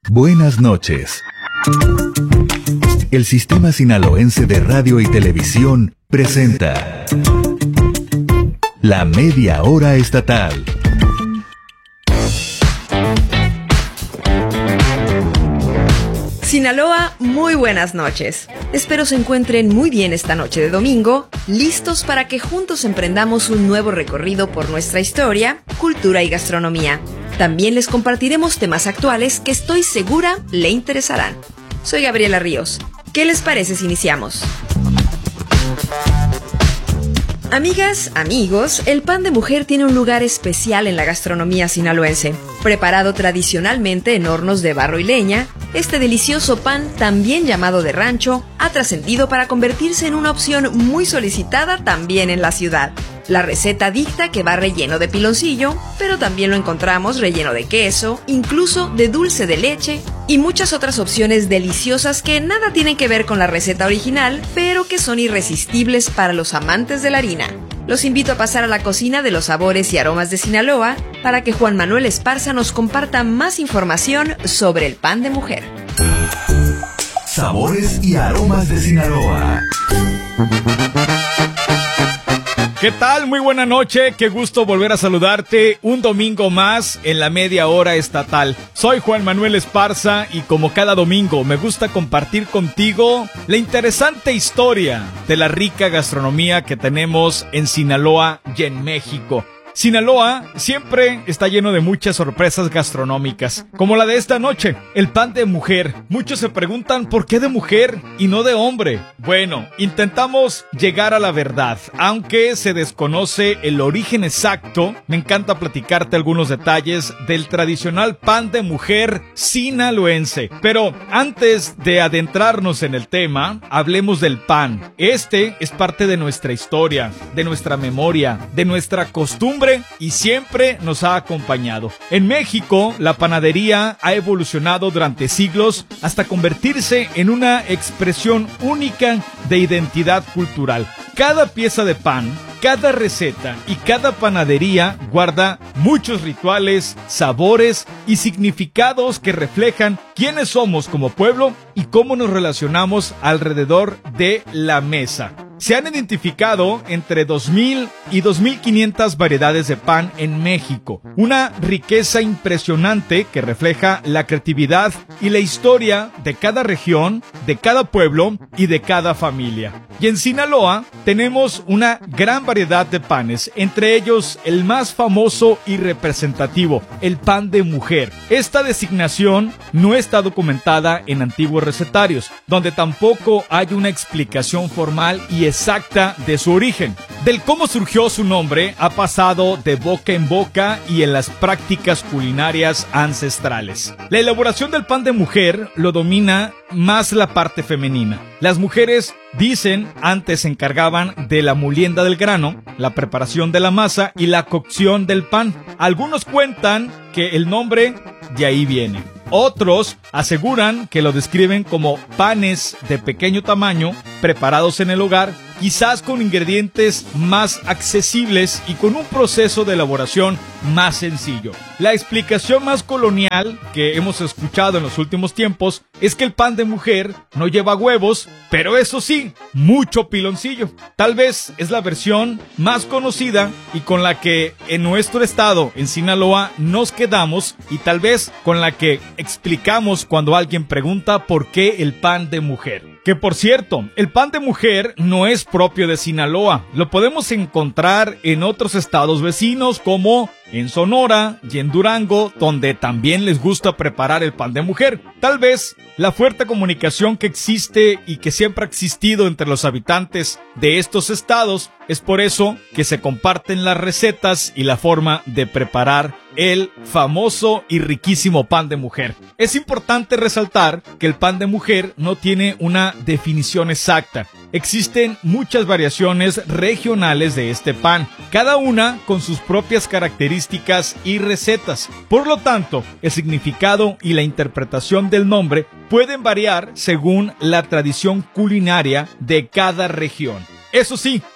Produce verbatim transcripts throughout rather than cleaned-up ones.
Buenas noches. El Sistema Sinaloense de Radio y Televisión presenta La Media Hora Estatal. Sinaloa, muy buenas noches. Espero se encuentren muy bien esta noche de domingo, listos para que juntos emprendamos un nuevo recorrido por nuestra historia, cultura y gastronomía. También les compartiremos temas actuales que estoy segura le interesarán. Soy Gabriela Ríos. ¿Qué les parece si iniciamos? Amigas, amigos, el pan de mujer tiene un lugar especial en la gastronomía sinaloense. Preparado tradicionalmente en hornos de barro y leña, este delicioso pan, también llamado de rancho, ha trascendido para convertirse en una opción muy solicitada también en la ciudad. La receta dicta que va relleno de piloncillo, pero también lo encontramos relleno de queso, incluso de dulce de leche y muchas otras opciones deliciosas que nada tienen que ver con la receta original, pero que son irresistibles para los amantes de la harina. Los invito a pasar a la cocina de los sabores y aromas de Sinaloa para que Juan Manuel Esparza nos comparta más información sobre el pan de mujer. Sabores y aromas de Sinaloa. ¿Qué tal? Muy buena noche, qué gusto volver a saludarte un domingo más en la media hora estatal. Soy Juan Manuel Esparza y como cada domingo me gusta compartir contigo la interesante historia de la rica gastronomía que tenemos en Sinaloa y en México. Sinaloa siempre está lleno de muchas sorpresas gastronómicas, como la de esta noche, el pan de mujer. Muchos se preguntan ¿por qué de mujer y no de hombre? Bueno, intentamos llegar a la verdad, aunque se desconoce el origen exacto. Me encanta platicarte algunos detalles del tradicional pan de mujer sinaloense. Pero antes de adentrarnos en el tema, hablemos del pan. Este es parte de nuestra historia, de nuestra memoria, de nuestra costumbre y siempre nos ha acompañado. En México, la panadería ha evolucionado durante siglos hasta convertirse en una expresión única de identidad cultural. Cada pieza de pan, cada receta y cada panadería guarda muchos rituales, sabores y significados que reflejan quiénes somos como pueblo y cómo nos relacionamos alrededor de la mesa. Se han identificado entre dos mil y dos mil quinientas variedades de pan en México, una riqueza impresionante que refleja la creatividad y la historia de cada región, de cada pueblo y de cada familia. Y en Sinaloa tenemos una gran variedad de panes, entre ellos el más famoso y representativo, el pan de mujer. Esta designación no está documentada en antiguos recetarios, donde tampoco hay una explicación formal y exacta de su origen. Del cómo surgió su nombre ha pasado de boca en boca y en las prácticas culinarias ancestrales. La elaboración del pan de mujer lo domina más la parte femenina. Las mujeres, dicen, antes se encargaban de la molienda del grano, la preparación de la masa y la cocción del pan. Algunos cuentan que el nombre de ahí viene. Otros aseguran que lo describen como panes de pequeño tamaño, preparados en el hogar, quizás con ingredientes más accesibles y con un proceso de elaboración más sencillo. La explicación más colonial que hemos escuchado en los últimos tiempos es que el pan de mujer no lleva huevos, pero eso sí, mucho piloncillo. Tal vez es la versión más conocida y con la que en nuestro estado, en Sinaloa, nos quedamos y tal vez con la que explicamos cuando alguien pregunta por qué el pan de mujer. Que por cierto, el pan de mujer no es propio de Sinaloa. Lo podemos encontrar en otros estados vecinos como en Sonora y en Durango, donde también les gusta preparar el pan de mujer. Tal vez la fuerte comunicación que existe y que siempre ha existido entre los habitantes de estos estados es por eso que se comparten las recetas y la forma de preparar el famoso y riquísimo pan de mujer. Es importante resaltar que el pan de mujer no tiene una definición exacta. Existen muchas variaciones regionales de este pan, cada una con sus propias características y recetas. Por lo tanto, el significado y la interpretación del nombre pueden variar según la tradición culinaria de cada región. Eso sí,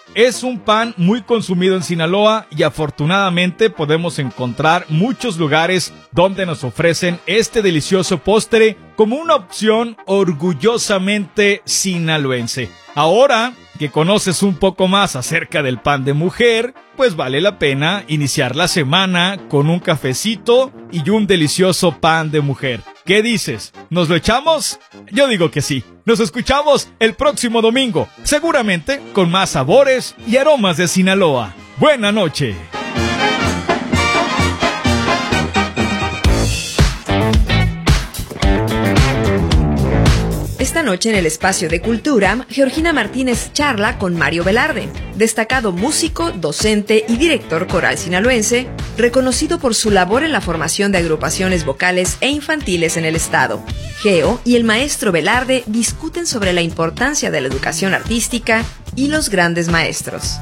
Es un pan muy consumido en Sinaloa y afortunadamente podemos encontrar muchos lugares donde nos ofrecen este delicioso postre como una opción orgullosamente sinaloense. Ahora que conoces un poco más acerca del pan de mujer, pues vale la pena iniciar la semana con un cafecito y un delicioso pan de mujer. ¿Qué dices? ¿Nos lo echamos? Yo digo que sí. Nos escuchamos el próximo domingo, seguramente con más sabores y aromas de Sinaloa. ¡Buena noche! Esta noche en el Espacio de Cultura, Georgina Martínez charla con Mario Velarde, destacado músico, docente y director coral sinaloense, reconocido por su labor en la formación de agrupaciones vocales e infantiles en el estado. Geo y el maestro Velarde discuten sobre la importancia de la educación artística y los grandes maestros.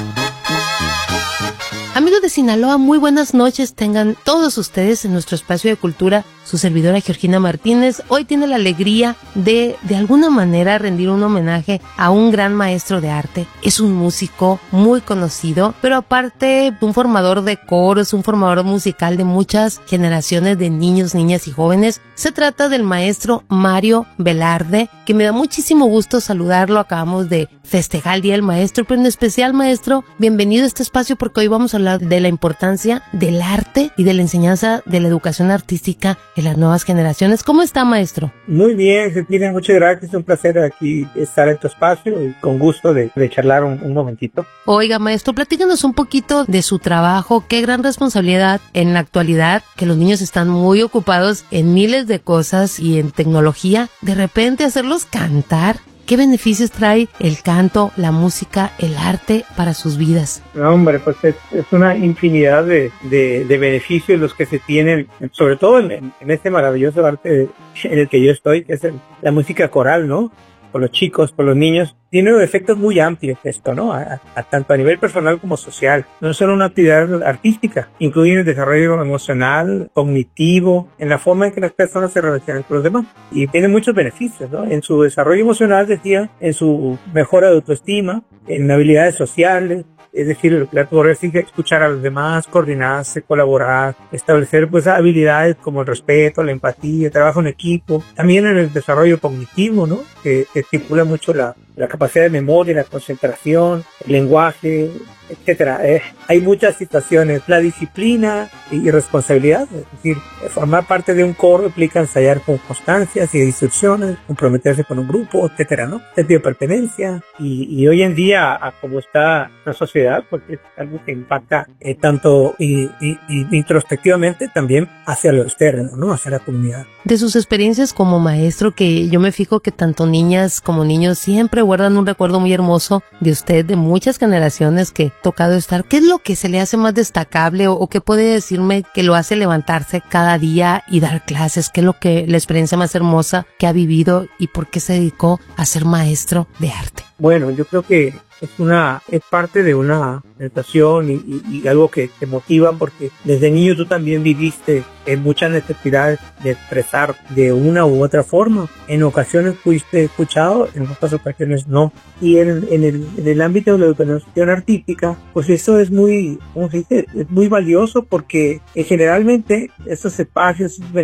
Amigos de Sinaloa, muy buenas noches tengan todos ustedes en nuestro Espacio de Cultura. Su servidora Georgina Martínez hoy tiene la alegría de, de alguna manera, rendir un homenaje a un gran maestro de arte. Es un músico muy conocido, pero aparte un formador de coros, un formador musical de muchas generaciones de niños, niñas y jóvenes. Se trata del maestro Mario Velarde, que me da muchísimo gusto saludarlo. Acabamos de festejar el Día del Maestro, pero en especial, maestro, bienvenido a este espacio porque hoy vamos a hablar de la importancia del arte y de la enseñanza de la educación artística en las nuevas generaciones. ¿Cómo está, maestro? Muy bien, Georgina, muchas gracias. Es un placer aquí estar en tu espacio y con gusto de, de charlar un, un momentito. Oiga, maestro, platícanos un poquito de su trabajo. Qué gran responsabilidad en la actualidad, que los niños están muy ocupados en miles de cosas y en tecnología. De repente hacerlos cantar. ¿Qué beneficios trae el canto, la música, el arte para sus vidas? No, hombre, pues es, es una infinidad de, de, de beneficios los que se tienen, sobre todo en, en este maravilloso arte en el que yo estoy, que es el, la música coral, ¿no? Por los chicos, por los niños, tiene efectos muy amplios esto, ¿no? A, a, a tanto a nivel personal como social. No es solo una actividad artística, incluye el desarrollo emocional, cognitivo, en la forma en que las personas se relacionan con los demás. Y tiene muchos beneficios, ¿no? En su desarrollo emocional, decía, en su mejora de autoestima, en habilidades sociales, es decir, la poder escuchar a los demás, coordinarse, colaborar, establecer pues habilidades como el respeto, la empatía, el trabajo en equipo, también en el desarrollo cognitivo, ¿no? Que, que estipula mucho la, la capacidad de memoria, la concentración, el lenguaje, etcétera. Eh, hay muchas situaciones. La disciplina y responsabilidad, es decir, formar parte de un coro implica ensayar con constancias y instrucciones, comprometerse con un grupo, etcétera, ¿no? Sentido de pertenencia. Y, y hoy en día, a como está la sociedad, porque es algo que impacta eh, tanto y, y, y introspectivamente también hacia lo externo, ¿no? Hacia la comunidad. De sus experiencias como maestro, que yo me fijo que tanto niñas como niños siempre guardan un recuerdo muy hermoso de usted, de muchas generaciones que tocado estar. ¿Qué es lo que se le hace más destacable o, o qué puede decirme que lo hace levantarse cada día y dar clases? ¿Qué es lo que la experiencia más hermosa que ha vivido y por qué se dedicó a ser maestro de arte? Bueno, yo creo que es una es parte de una sensación y, y, y algo que te motiva porque desde niño tú también viviste en muchas necesidades de expresar de una u otra forma. En ocasiones fuiste escuchado, en otras ocasiones no. Y en, en, el, en el ámbito de la educación artística, pues eso es muy, ¿cómo se dice? Es muy valioso porque eh, generalmente estos espacios